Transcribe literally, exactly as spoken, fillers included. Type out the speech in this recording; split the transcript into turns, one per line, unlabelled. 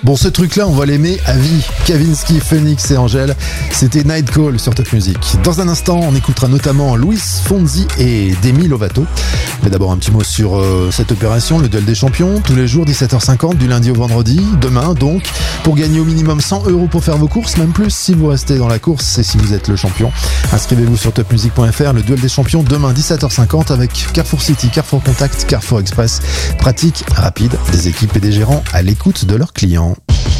Bon, ce truc-là, on va l'aimer à vie. Kavinsky, Phoenix et Angèle, c'était Night Call sur Top Music. Dans un instant, on écoutera notamment Luis Fonsi et Demi Lovato. Mais d'abord, un petit mot sur euh, cette opération, le duel des champions, tous les jours, dix-sept heures cinquante, du lundi au vendredi. Demain, donc, pour gagner au minimum cent euros pour faire vos courses, même plus si vous restez dans la course et si vous êtes le champion. Inscrivez-vous sur top music point f r, le duel des champions, demain, dix-sept heures cinquante, avec Carrefour City, Carrefour Contact, Carrefour Express. Pratique, rapide, des équipes et des gérants à l'écoute de leurs clients.